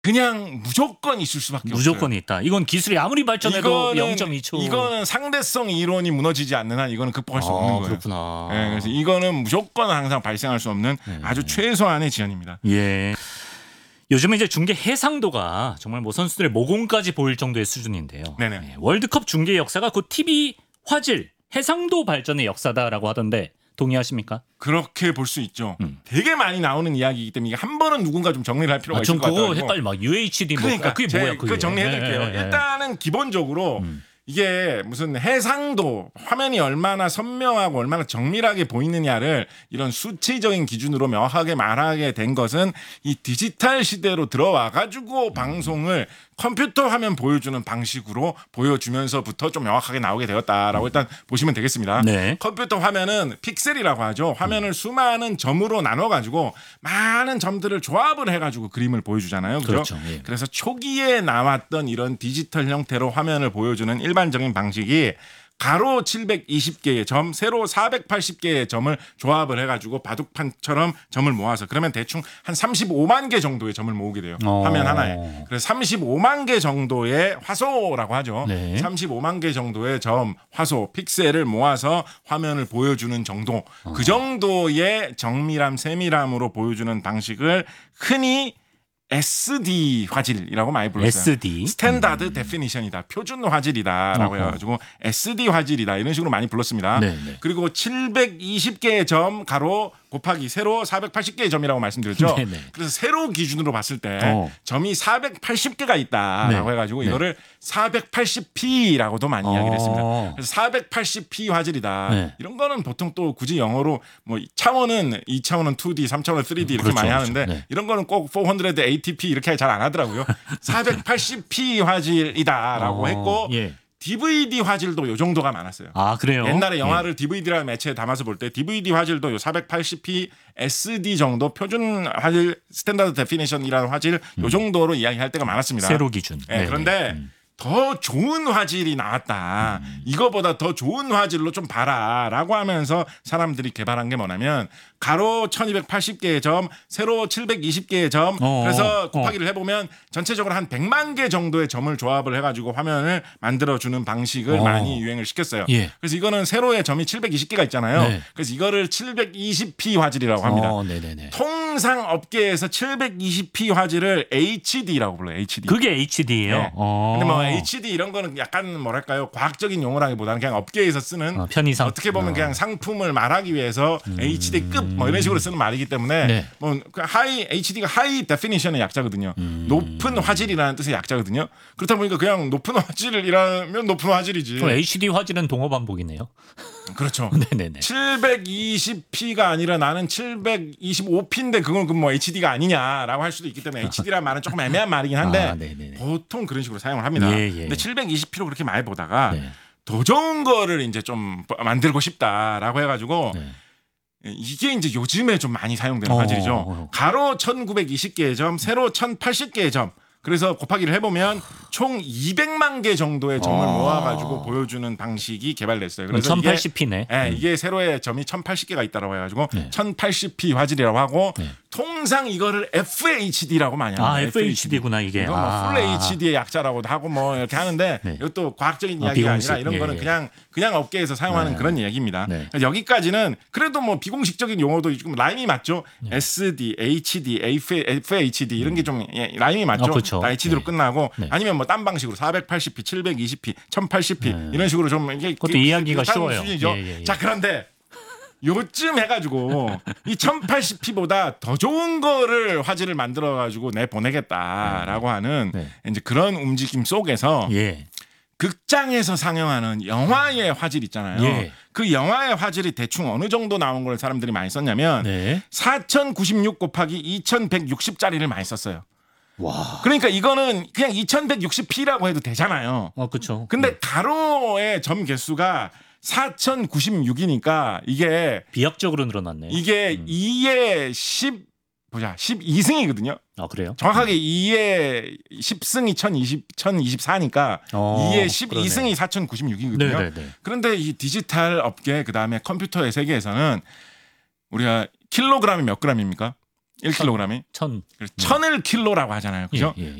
그냥 무조건 있을 수밖에 무조건 없어요. 있다. 이건 기술이 아무리 발전해도 0.2초. 이거는 상대성 이론이 무너지지 않는 한 이거는 극복할 수 없는 거예요. 그렇구나. 네, 그래서 이거는 무조건 항상 발생할 수 없는 아주 최소한의 지연입니다. 예. 요즘은 이제 중계 해상도가 정말 뭐 선수들의 모공까지 보일 정도의 수준인데요. 네네. 예, 월드컵 중계 역사가 곧 TV 화질, 해상도 발전의 역사다라고 하던데 동의하십니까? 그렇게 볼 수 있죠. 되게 많이 나오는 이야기이기 때문에 한 번은 누군가 좀 정리를 할 필요가 있을 전 것 같아요. 그거 헷갈려. 막 UHD 뭐 그러니까 그게 뭐야? 그게. 그 정리해드릴게요. 예. 일단은 기본적으로 이게 무슨 해상도 화면이 얼마나 선명하고 얼마나 정밀하게 보이느냐를 이런 수치적인 기준으로 명확하게 말하게 된 것은 이 디지털 시대로 들어와 가지고 방송을 컴퓨터 화면 보여주는 방식으로 보여주면서부터 좀 명확하게 나오게 되었다라고 일단 보시면 되겠습니다. 네. 컴퓨터 화면은 픽셀이라고 하죠. 화면을 수많은 점으로 나눠 가지고 많은 점들을 조합을 해 가지고 그림을 보여주잖아요. 그렇죠. 예. 그래서 초기에 나왔던 이런 디지털 형태로 화면을 보여주는 일반적인 방식이 가로 720개의 점, 세로 480개의 점을 조합을 해가지고 바둑판처럼 점을 모아서 그러면 대충 한 35만 개 정도의 점을 모으게 돼요. 화면 하나에. 그래서 35만 개 정도의 화소라고 하죠. 네. 35만 개 정도의 점, 화소, 픽셀을 모아서 화면을 보여주는 정도. 그 정도의 정밀함, 세밀함으로 보여주는 방식을 흔히 SD 화질이라고 많이 불렀어요. SD 스탠다드 데피니션이다. 표준 화질이다라고 해가지고 SD 화질이다. 이런 식으로 많이 불렀습니다. 네네. 그리고 720개의 점 가로 곱하기 세로 480개의 점이라고 말씀드렸죠. 네네. 그래서 세로 기준으로 봤을 때 점이 480개가 있다라고 네. 해가지고 네. 이거를 480p라고도 많이 이야기를 했습니다. 그래서 480p 화질이다. 네. 이런 거는 보통 또 굳이 영어로 뭐 차원은 2차원은 2D, 3차원은 3D 이렇게 그렇죠, 많이 그렇죠. 하는데 네. 이런 거는 꼭 480p 이렇게 잘 안 하더라고요. 480p 화질이다라고 했고 예. DVD 화질도 요 정도가 많았어요. 아 그래요? 옛날에 영화를 DVD라는 매체에 담아서 볼 때 DVD 화질도 요 480p SD 정도 표준 화질 스탠다드 데피니션이라는 화질 요 정도로 이야기할 때가 많았습니다. 세로 기준. 네, 그런데 더 좋은 화질이 나왔다. 이거보다 더 좋은 화질로 좀 봐라라고 하면서 사람들이 개발한 게 뭐냐면 가로 1280개의 점, 세로 720개의 점. 그래서 곱하기를 해보면 전체적으로 한 100만 개 정도의 점을 조합을 해가지고 화면을 만들어주는 방식을 많이 유행을 시켰어요. 예. 그래서 이거는 세로의 점이 720개가 있잖아요. 네. 그래서 이거를 720p 화질이라고 합니다. 네네네. 통상 업계에서 720p 화질을 HD라고 불러요. HD. 그게 HD예요. 네. 근데 뭐 HD 이런 거는 약간 뭐랄까요 과학적인 용어라기보다는 그냥 업계에서 쓰는 편의상 어떻게 보면 그냥 상품을 말하기 위해서 HD급 뭐 이런 식으로 쓰는 말이기 때문에 네. 뭐 하이 HD가 하이 데피니션의 약자거든요. 높은 화질이라는 뜻의 약자거든요. 그렇다 보니까 그냥 높은 화질이라면 높은 화질이지. 그럼 HD 화질은 동어 반복이네요. 그렇죠. 네네네. 720p가 아니라 나는 725p인데 그건 뭐 HD가 아니냐라고 할 수도 있기 때문에 HD라는 말은 조금 애매한 말이긴 한데 네네네. 보통 그런 식으로 사용을 합니다. 예. 근데 720p로 그렇게 많이 보다가 네. 더 좋은 거를 이제 좀 만들고 싶다라고 해가지고 네. 이게 이제 요즘에 좀 많이 사용되는 화질이죠. 가로 1920개의 점, 세로 1080개의 점. 그래서 곱하기를 해보면 총 200만 개 정도의 점을 모아가지고 보여주는 방식이 개발됐어요. 그래서 1080p네. 이게 세로의 점이 1080개가 있다라고 해가지고 1080p 화질이라고 하고 통상 이거를 FHD라고 많이 합니다. FHD구나 이게. 이건 뭐 풀 HD의 약자라고도 하고 뭐 이렇게 하는데 이것도 과학적인 이야기가 비공식. 아니라 이런 거는 그냥 업계에서 사용하는 그런 얘기입니다. 여기까지는 그래도 뭐 비공식적인 용어도 지금 라임이 맞죠? SD, HD, FHD 이런 게 좀 라임이 맞죠? 그렇죠. 다 HD로 끝나고 아니면 뭐 딴 방식으로 480p, 720p, 1080p 이런 식으로 좀 이게 그것도 이해하기가 비슷한 쉬워요. 수준이죠. 예. 자 그런데 요쯤 해가지고 이 1080p보다 더 좋은 거를 화질을 만들어가지고 내 보내겠다라고 하는 이제 그런 움직임 속에서 극장에서 상영하는 영화의 화질 있잖아요. 그 영화의 화질이 대충 어느 정도 나온 걸 사람들이 많이 썼냐면 4096 곱하기 2160짜리를 많이 썼어요. 와. 그러니까 이거는 그냥 2160p라고 해도 되잖아요. 그렇죠. 근데 가로의 점 개수가 4096이니까 이게 비약적으로 늘어났네. 이게 2의 12승이거든요. 그래요? 정확하게 2의 10승이 1024니까 2의 12승이 4096이거든요. 네네네. 그런데 이 디지털 업계 그다음에 컴퓨터의 세계에서는 우리가 킬로그램이 몇 그램입니까? 1kg이 1000. 1000을 킬로라고 하잖아요. 그죠? 예, 예.